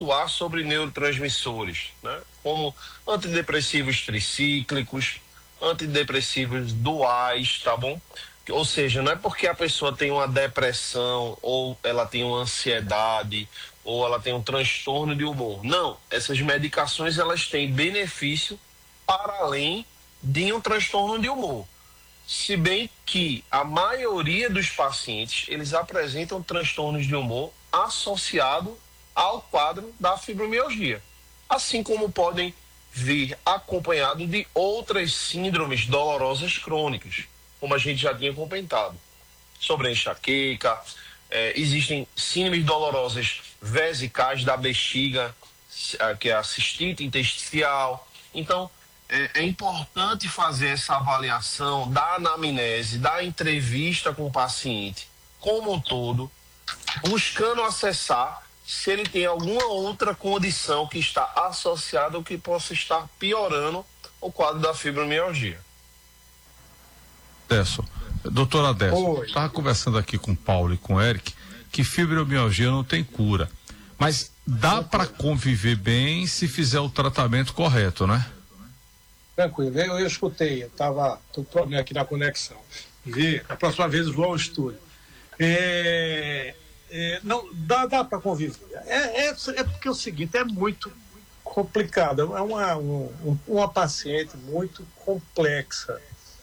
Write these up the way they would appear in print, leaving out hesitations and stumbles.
atuar sobre neurotransmissores, né? Como antidepressivos tricíclicos, antidepressivos duais, tá bom? Ou seja, não é porque a pessoa tem uma depressão, ou ela tem uma ansiedade, ou ela tem um transtorno de humor. Não, essas medicações elas têm benefício para além de um transtorno de humor. Se bem que a maioria dos pacientes, eles apresentam transtornos de humor associado ao quadro da fibromialgia, assim como podem vir acompanhado de outras síndromes dolorosas crônicas, como a gente já tinha comentado, sobre a enxaqueca, existem síndromes dolorosas vesicais da bexiga, que é a cistite intersticial. Então, é importante fazer essa avaliação da anamnese, da entrevista com o paciente como um todo, buscando acessar se ele tem alguma outra condição que está associada ou que possa estar piorando o quadro da fibromialgia. Adesso, doutor Adesso, estava conversando aqui com o Paulo e com o Eric que fibromialgia não tem cura, mas dá para conviver bem se fizer o tratamento correto, né? Tranquilo, eu escutei, tô com problema aqui na conexão. Vi, a próxima vez vou ao estúdio. Não, dá para conviver. É porque é o seguinte, é muito complicado, é uma paciente muito complexa.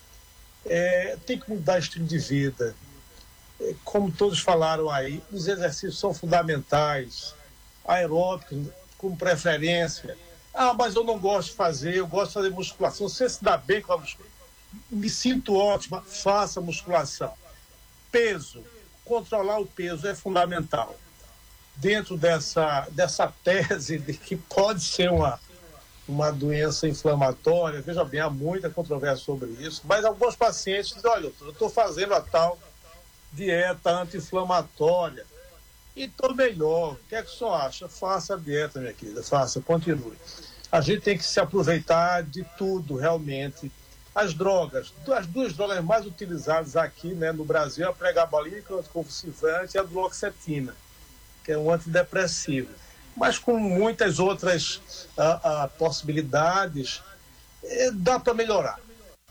Tem que mudar estilo de vida. Como todos falaram aí, os exercícios são fundamentais, aeróbicos, com preferência. Mas eu não gosto de fazer, eu gosto de fazer musculação. Você se dá bem com a musculação, me sinto ótima, faça musculação. Peso, controlar o peso é fundamental. Dentro dessa tese de que pode ser uma doença inflamatória, veja bem, há muita controvérsia sobre isso, mas alguns pacientes dizem, olha, eu estou fazendo a tal dieta anti-inflamatória e estou melhor. O que é que o senhor acha? Faça a dieta, minha querida, faça, continue. A gente tem que se aproveitar de tudo, realmente. As drogas, as duas drogas mais utilizadas aqui, né, no Brasil, é a pregabalina, que é um anticonvulsivante, e a duloxetina, que é um antidepressivo. Mas com muitas outras possibilidades, dá para melhorar.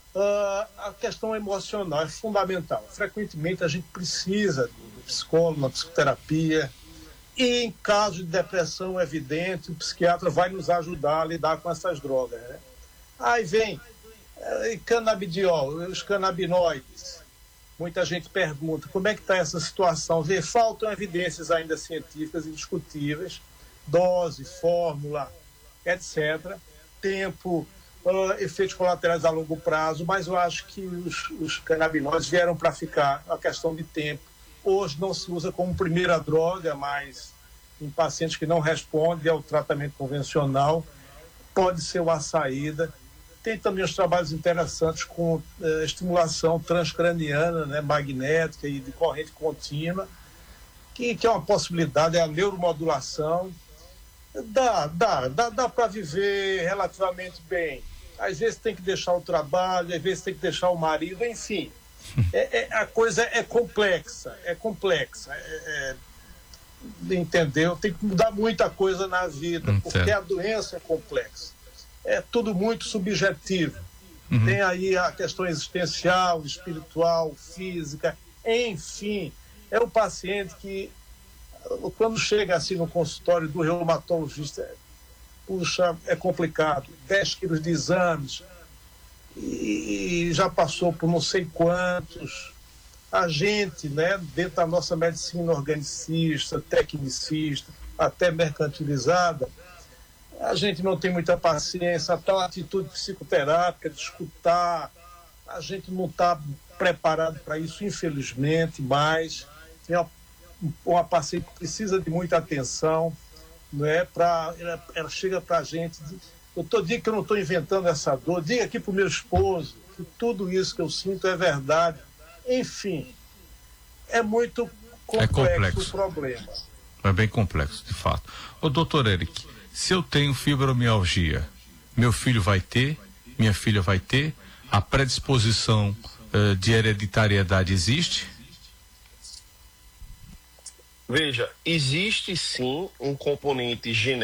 A questão emocional é fundamental. Frequentemente a gente precisa do psicólogo, uma psicoterapia, e em caso de depressão evidente, o psiquiatra vai nos ajudar a lidar com essas drogas, né? Aí vem canabidiol, os canabinoides. Muita gente pergunta como é que está essa situação. Faltam evidências ainda científicas indiscutíveis, dose, fórmula, etc. Tempo, efeitos colaterais a longo prazo, mas eu acho que os canabinoides vieram para ficar, a questão de tempo. Hoje não se usa como primeira droga, mas em pacientes que não respondem ao tratamento convencional, pode ser uma saída. Tem também os trabalhos interessantes com estimulação transcraniana, né, magnética e de corrente contínua, que é uma possibilidade, é a neuromodulação. Dá para viver relativamente bem. Às vezes tem que deixar o trabalho, às vezes tem que deixar o marido, enfim. A coisa é complexa, entendeu? Tem que mudar muita coisa na vida, porque a doença é complexa. É tudo muito subjetivo. Tem aí a questão existencial, espiritual, física, enfim. É um paciente que, quando chega assim no consultório do reumatologista, puxa, é complicado. 10 quilos de exames, e já passou por não sei quantos. A gente, né, dentro da nossa medicina organicista, tecnicista, até mercantilizada, a gente não tem muita paciência, a tal atitude psicoterápica de escutar, a gente não está preparado para isso, infelizmente, mas tem uma paciente que precisa de muita atenção, não é? Ela chega para a gente, eu digo que eu não estou inventando essa dor, diga aqui para o meu esposo que tudo isso que eu sinto é verdade. Enfim, é muito complexo o problema. É bem complexo, de fato. Ô, doutor Eric, se eu tenho fibromialgia, meu filho vai ter, minha filha vai ter, a predisposição de hereditariedade existe? Veja, existe sim um componente genético